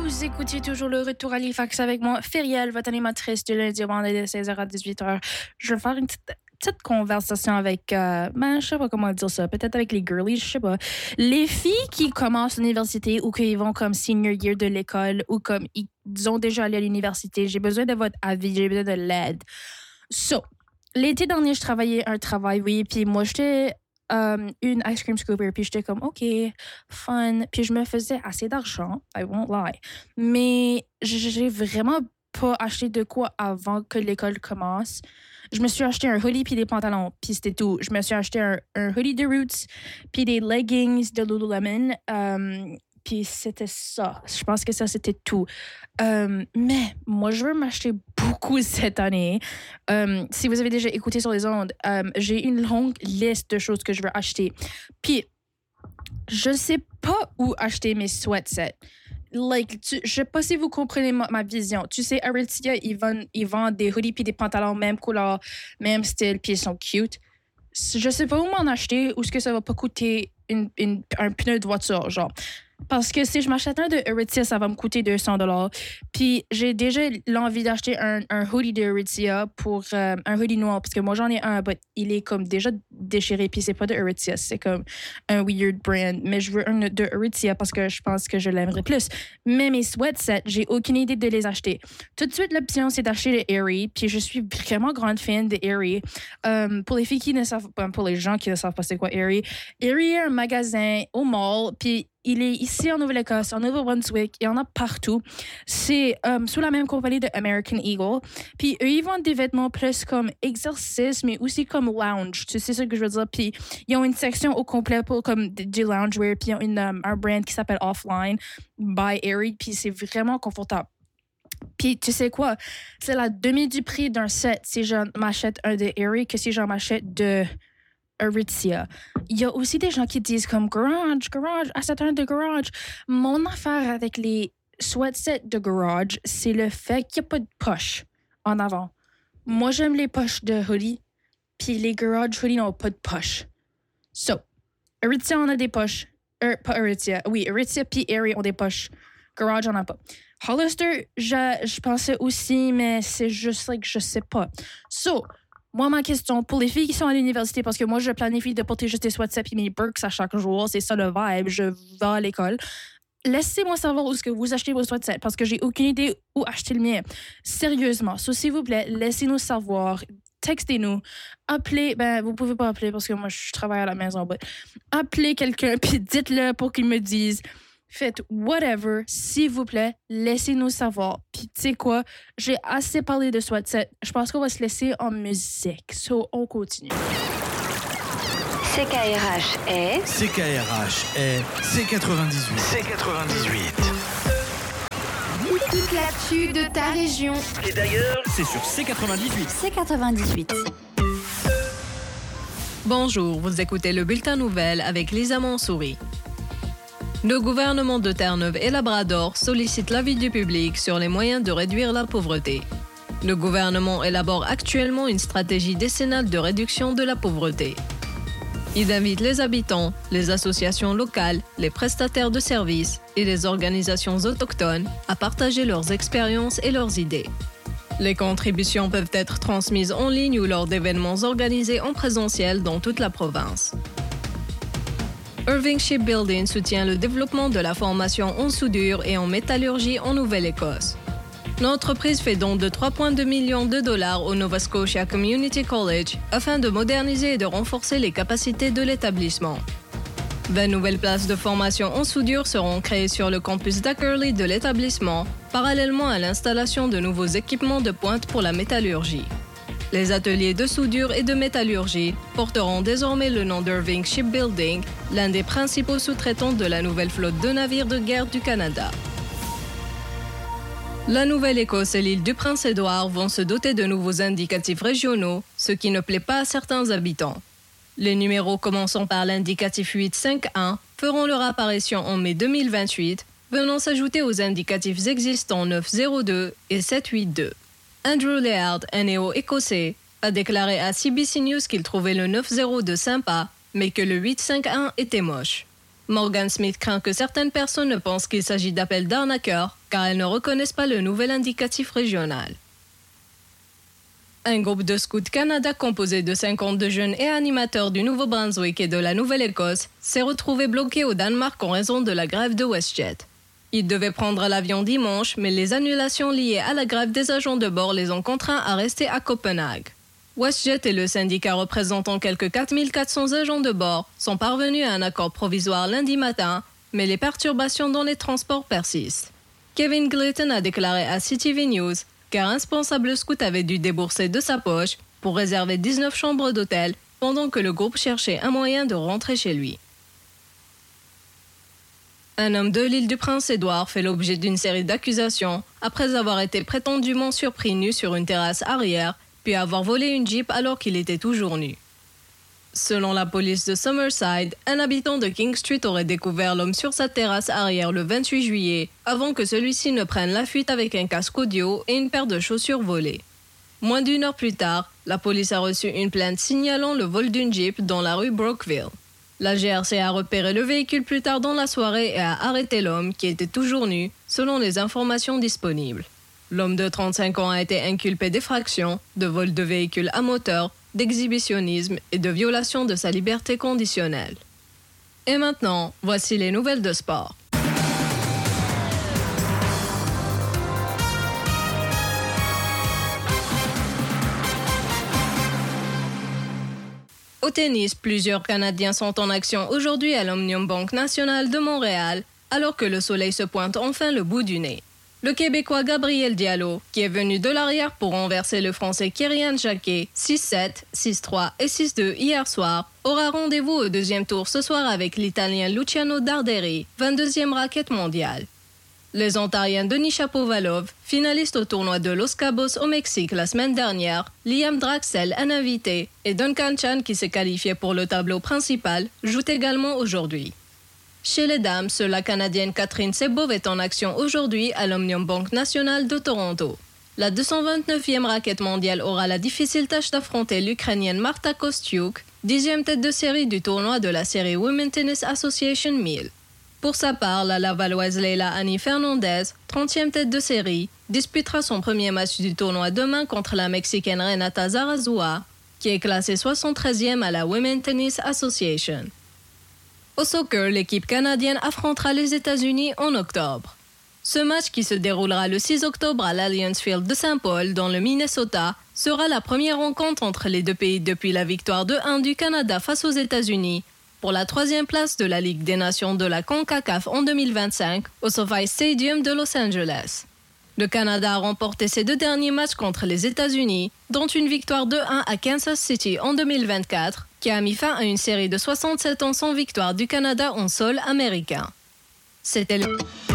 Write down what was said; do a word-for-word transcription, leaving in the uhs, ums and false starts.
Vous écoutez toujours le retour à Halifax avec moi, Fériel, votre animatrice du lundi au vendredi de seize heures à dix-huit heures. Je vais faire une petite, petite conversation avec, euh, ben, je sais pas comment dire ça, peut-être avec les girlies, je sais pas. Les filles qui commencent l'université ou qui vont comme senior year de l'école ou comme ils ont déjà allé à l'université, j'ai besoin de votre avis, j'ai besoin de l'aide. So, l'été dernier, je travaillais un travail, oui, puis moi, j'étais um, une ice cream scooper, puis j'étais comme, OK, fun, puis je me faisais assez d'argent, I won't lie, mais j'ai vraiment pas acheté de quoi avant que l'école commence. Je me suis acheté un hoodie puis des pantalons, puis c'était tout. Je me suis acheté un, un hoodie de Roots puis des leggings de Lululemon, um, puis c'était ça. Je pense que ça, c'était tout. Um, mais moi, je veux m'acheter beaucoup cette année. Um, si vous avez déjà écouté sur les ondes, um, j'ai une longue liste de choses que je veux acheter. Puis, je sais pas où acheter mes sweatsets. Like, tu, je sais pas si vous comprenez ma, ma vision. Tu sais, Aritzia, ils vendent, ils vendent des hoodies puis des pantalons même couleur, même style, puis ils sont cute. Je sais pas où m'en acheter ou ce que ça va pas coûter une, une, un pneu de voiture, genre. Parce que si je m'achète un de Aritzia, ça va me coûter deux cents dollars. Puis j'ai déjà l'envie d'acheter un, un hoodie de Aritzia pour euh, un hoodie noir. Parce que moi, j'en ai un, mais il est comme déjà déchiré. Puis c'est pas de Aritzia, c'est comme un weird brand. Mais je veux un de Aritzia parce que je pense que je l'aimerais plus. Mais mes sweatsets, j'ai aucune idée de les acheter. Tout de suite, l'option, c'est d'acheter le Aerie. Puis je suis vraiment grande fan de Aerie. Um, pour les filles qui ne savent pas, pour les gens qui ne savent pas c'est quoi Aerie, Aerie est un magasin au mall. Puis il est ici en Nouvelle-Écosse, en Nouveau-Brunswick, il y en a partout. C'est um, sous la même compagnie de American Eagle. Puis eux, ils vendent des vêtements plus comme exercice, mais aussi comme lounge. Tu sais ce que je veux dire? Puis ils ont une section au complet pour comme du loungewear. Puis ils ont une, um, un brand qui s'appelle Offline by Aerie. Puis c'est vraiment confortable. Puis tu sais quoi? C'est la demi du prix d'un set si je m'achète un de Aerie que si j'en m'achète de Aritzia. Il y a aussi des gens qui disent comme garage, garage, achète un de garage. Mon affaire avec les sweatsets de garage, c'est le fait qu'il n'y a pas de poche en avant. Moi, j'aime les poches de hoodie, puis les garage hoodies n'ont pas de poche. So, Aritzia, on a des poches. Er, pas Aritzia. Oui, Aritzia puis Aerie ont des poches. Garage, on n'a pas. Hollister, je, je pensais aussi, mais c'est juste like, je sais pas. So, moi, ma question, pour les filles qui sont à l'université, parce que moi, je planifie de porter juste des sweatsets et mes Birks à chaque jour, c'est ça le vibe, je vais à l'école. Laissez-moi savoir où est-ce que vous achetez vos sweatsets, parce que j'ai aucune idée où acheter le mien. Sérieusement, so, s'il vous plaît, laissez-nous savoir. Textez-nous. Appelez, ben, vous pouvez pas appeler parce que moi, je travaille à la maison, but appelez quelqu'un, puis dites-le pour qu'il me dise. Faites whatever, s'il vous plaît, laissez-nous savoir. Puis tu sais quoi, j'ai assez parlé de sweatset. Je pense qu'on va se laisser en musique. So, on continue. C K R H est... C K R H est C quatre-vingt-dix-huit. C quatre-vingt-dix-huit. Toute l'actu de ta région. Et d'ailleurs, c'est sur C quatre-vingt-dix-huit. C quatre-vingt-dix-huit. Bonjour, vous écoutez le Bulletin Nouvelles avec Lisa Mansouri. Le gouvernement de Terre-Neuve et Labrador sollicite l'avis du public sur les moyens de réduire la pauvreté. Le gouvernement élabore actuellement une stratégie décennale de réduction de la pauvreté. Il invite les habitants, les associations locales, les prestataires de services et les organisations autochtones à partager leurs expériences et leurs idées. Les contributions peuvent être transmises en ligne ou lors d'événements organisés en présentiel dans toute la province. Irving Shipbuilding soutient le développement de la formation en soudure et en métallurgie en Nouvelle-Écosse. L'entreprise fait don de trois virgule deux millions de dollars au Nova Scotia Community College afin de moderniser et de renforcer les capacités de l'établissement. vingt nouvelles places de formation en soudure seront créées sur le campus d'Ackerley de l'établissement, parallèlement à l'installation de nouveaux équipements de pointe pour la métallurgie. Les ateliers de soudure et de métallurgie porteront désormais le nom d'Irving Shipbuilding, l'un des principaux sous-traitants de la nouvelle flotte de navires de guerre du Canada. La Nouvelle-Écosse et l'île du Prince-Édouard vont se doter de nouveaux indicatifs régionaux, ce qui ne plaît pas à certains habitants. Les numéros commençant par l'indicatif huit cinq un feront leur apparition en mai deux mille vingt-huit, venant s'ajouter aux indicatifs existants neuf zéro deux et sept huit deux. Andrew Laird, un néo-écossais, a déclaré à C B C News qu'il trouvait le neuf zéro deux sympa, mais que le huit cinq un était moche. Morgan Smith craint que certaines personnes pensent qu'il s'agit d'appels d'arnaqueurs car elles ne reconnaissent pas le nouvel indicatif régional. Un groupe de Scouts Canada composé de cinquante-deux jeunes et animateurs du Nouveau-Brunswick et de la Nouvelle-Écosse s'est retrouvé bloqué au Danemark en raison de la grève de WestJet. Ils devaient prendre l'avion dimanche, mais les annulations liées à la grève des agents de bord les ont contraints à rester à Copenhague. WestJet et le syndicat représentant quelques quatre mille quatre cents agents de bord sont parvenus à un accord provisoire lundi matin, mais les perturbations dans les transports persistent. Kevin Glitton a déclaré à C T V News qu'un responsable scout avait dû débourser de sa poche pour réserver dix-neuf chambres d'hôtel pendant que le groupe cherchait un moyen de rentrer chez lui. Un homme de l'île du Prince-Édouard fait l'objet d'une série d'accusations après avoir été prétendument surpris nu sur une terrasse arrière puis avoir volé une Jeep alors qu'il était toujours nu. Selon la police de Summerside, un habitant de King Street aurait découvert l'homme sur sa terrasse arrière le vingt-huit juillet, avant que celui-ci ne prenne la fuite avec un casque audio et une paire de chaussures volées. Moins d'une heure plus tard, la police a reçu une plainte signalant le vol d'une Jeep dans la rue Brookville. La G R C a repéré le véhicule plus tard dans la soirée et a arrêté l'homme, qui était toujours nu, selon les informations disponibles. L'homme de trente-cinq ans a été inculpé d'effraction, de vol de véhicule à moteur, d'exhibitionnisme et de violation de sa liberté conditionnelle. Et maintenant, voici les nouvelles de sport. Au tennis, plusieurs Canadiens sont en action aujourd'hui à l'Omnium Bank National de Montréal, alors que le soleil se pointe enfin le bout du nez. Le Québécois Gabriel Diallo, qui est venu de l'arrière pour renverser le Français Kerian Jacquet six sept, six trois et six deux hier soir, aura rendez-vous au deuxième tour ce soir avec l'Italien Luciano Darderi, vingt-deuxième raquette mondiale. Les Ontariens Denis Shapovalov, finaliste au tournoi de Los Cabos au Mexique la semaine dernière, Liam Draxel, un invité, et Duncan Chan, qui s'est qualifié pour le tableau principal, jouent également aujourd'hui. Chez les dames, seule la Canadienne Catherine Sebov est en action aujourd'hui à l'Omnium Bank National de Toronto. La deux cent vingt-neuvième raquette mondiale aura la difficile tâche d'affronter l'Ukrainienne Marta Kostyuk, dixième tête de série du tournoi de la série Women's Tennis Association mille. Pour sa part, la Lavalloise Leila Annie Fernandez, trentième tête de série, disputera son premier match du tournoi demain contre la Mexicaine Renata Zarazúa, qui est classée soixante-treizième à la Women's Tennis Association. Au soccer, l'équipe canadienne affrontera les États-Unis en octobre. Ce match, qui se déroulera le six octobre à l'Alliance Field de Saint Paul, dans le Minnesota, sera la première rencontre entre les deux pays depuis la victoire deux un du Canada face aux États-Unis pour la troisième place de la Ligue des Nations de la CONCACAF en deux mille vingt-cinq au SoFi Stadium de Los Angeles. Le Canada a remporté ses deux derniers matchs contre les États-Unis, dont une victoire deux un à Kansas City en deux mille vingt-quatre, qui a mis fin à une série de soixante-sept ans sans victoire du Canada en sol américain. C'était le...